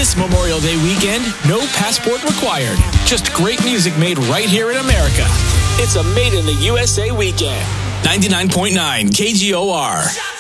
This Memorial Day weekend, no passport required. Just great music made right here in America. It's a Made in the USA weekend. 99.9 KGOR.